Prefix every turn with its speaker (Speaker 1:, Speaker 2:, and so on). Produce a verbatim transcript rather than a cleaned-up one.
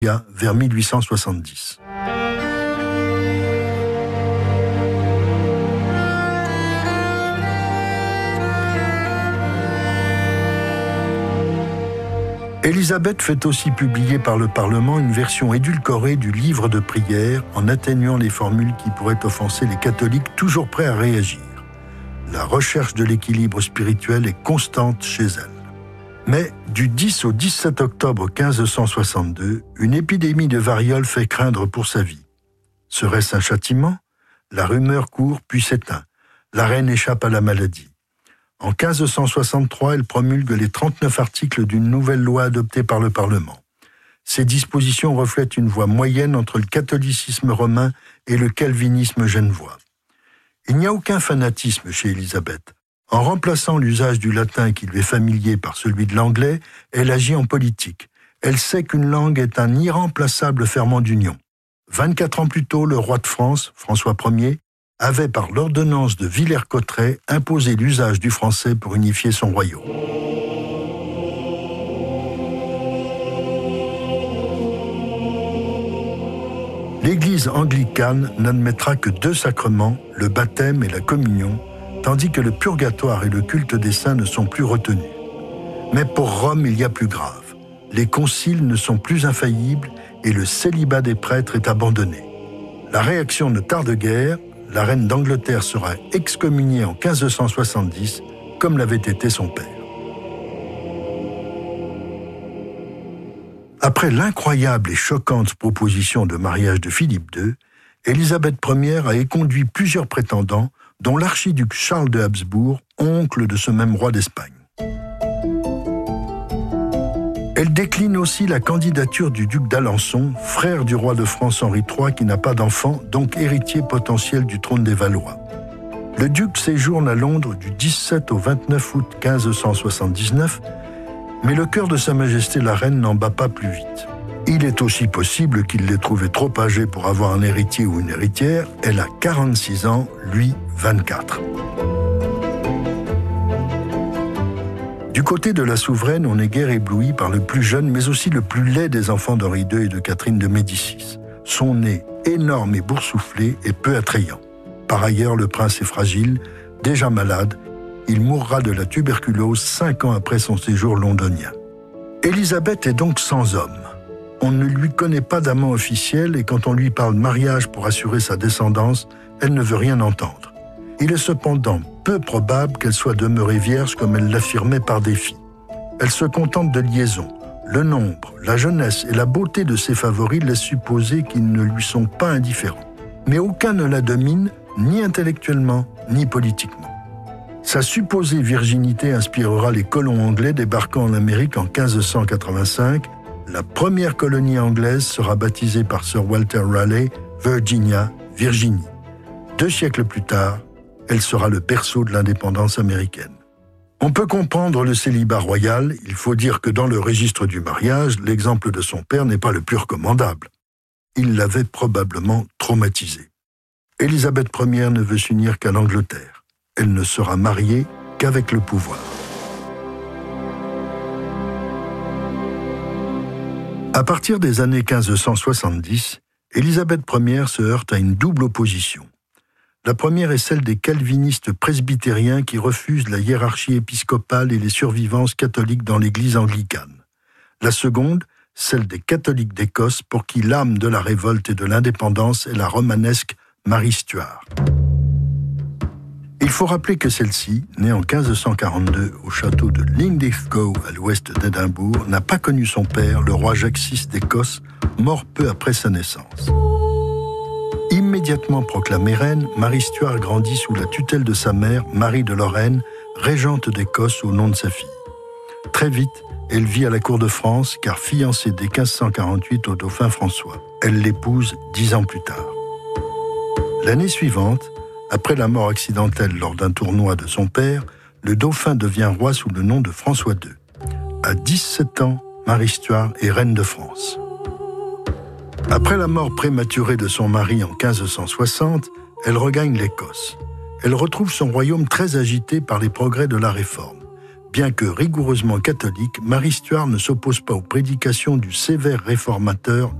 Speaker 1: vers mille huit cent soixante-dix. Élisabeth fait aussi publier par le Parlement une version édulcorée du livre de prière en atténuant les formules qui pourraient offenser les catholiques toujours prêts à réagir. La recherche de l'équilibre spirituel est constante chez elle. Mais du dix au dix-sept octobre quinze cent soixante-deux, une épidémie de variole fait craindre pour sa vie. Serait-ce un châtiment? La rumeur court puis s'éteint. La reine échappe à la maladie. En quinze cent soixante-trois, elle promulgue les trente-neuf articles d'une nouvelle loi adoptée par le Parlement. Ces dispositions reflètent une voie moyenne entre le catholicisme romain et le calvinisme genevois. Il n'y a aucun fanatisme chez Élisabeth. En remplaçant l'usage du latin qui lui est familier par celui de l'anglais, elle agit en politique. Elle sait qu'une langue est un irremplaçable ferment d'union. vingt-quatre ans plus tôt, le roi de France, François Ier, avait, par l'ordonnance de Villers-Cotterêts, imposé l'usage du français pour unifier son royaume. L'Église anglicane n'admettra que deux sacrements, le baptême et la communion, tandis que le purgatoire et le culte des saints ne sont plus retenus. Mais pour Rome, il y a plus grave. Les conciles ne sont plus infaillibles et le célibat des prêtres est abandonné. La réaction ne tarde guère. La reine d'Angleterre sera excommuniée en quinze cent soixante-dix, comme l'avait été son père. Après l'incroyable et choquante proposition de mariage de Philippe deux, Élisabeth Première a éconduit plusieurs prétendants, dont l'archiduc Charles de Habsbourg, oncle de ce même roi d'Espagne. Elle décline aussi la candidature du duc d'Alençon, frère du roi de France Henri trois qui n'a pas d'enfant, donc héritier potentiel du trône des Valois. Le duc séjourne à Londres du dix-sept au vingt-neuf août quinze cent soixante-dix-neuf, mais le cœur de Sa Majesté la Reine n'en bat pas plus vite. Il est aussi possible qu'il l'ait trouvée trop âgée pour avoir un héritier ou une héritière. Elle a quarante-six ans, lui vingt-quatre. Du côté de la souveraine, on n'est guère ébloui par le plus jeune, mais aussi le plus laid des enfants d'Henri deux et de Catherine de Médicis. Son nez, énorme et boursouflé, est peu attrayant. Par ailleurs, le prince est fragile, déjà malade. Il mourra de la tuberculose cinq ans après son séjour londonien. Élisabeth est donc sans homme. On ne lui connaît pas d'amant officiel et quand on lui parle mariage pour assurer sa descendance, elle ne veut rien entendre. Il est cependant peu probable qu'elle soit demeurée vierge comme elle l'affirmait par défi. Elle se contente de liaisons. Le nombre, la jeunesse et la beauté de ses favoris laissent supposer qu'ils ne lui sont pas indifférents. Mais aucun ne la domine, ni intellectuellement, ni politiquement. Sa supposée virginité inspirera les colons anglais débarquant en Amérique en quinze cent quatre-vingt-cinq. La première colonie anglaise sera baptisée par Sir Walter Raleigh Virginia, Virginie. Deux siècles plus tard, elle sera le berceau de l'indépendance américaine. On peut comprendre le célibat royal, il faut dire que dans le registre du mariage, l'exemple de son père n'est pas le plus recommandable. Il l'avait probablement traumatisé. Élisabeth Première ne veut s'unir qu'à l'Angleterre. Elle ne sera mariée qu'avec le pouvoir. À partir des années quinze cent soixante-dix, Élisabeth Première se heurte à une double opposition. La première est celle des calvinistes presbytériens qui refusent la hiérarchie épiscopale et les survivances catholiques dans l'Église anglicane. La seconde, celle des catholiques d'Écosse pour qui l'âme de la révolte et de l'indépendance est la romanesque Marie Stuart. Il faut rappeler que celle-ci, née en quinze cent quarante-deux au château de Linlithgow à l'ouest d'Édimbourg, n'a pas connu son père, le roi Jacques six d'Écosse, mort peu après sa naissance. Immédiatement proclamée reine, Marie Stuart grandit sous la tutelle de sa mère, Marie de Lorraine, régente d'Écosse au nom de sa fille. Très vite, elle vit à la cour de France, car fiancée dès quinze cent quarante-huit au dauphin François. Elle l'épouse dix ans plus tard. L'année suivante, après la mort accidentelle lors d'un tournoi de son père, le dauphin devient roi sous le nom de François deux. À dix-sept ans, Marie Stuart est reine de France. Après la mort prématurée de son mari en quinze cent soixante, elle regagne l'Écosse. Elle retrouve son royaume très agité par les progrès de la Réforme. Bien que rigoureusement catholique, Marie Stuart ne s'oppose pas aux prédications du sévère réformateur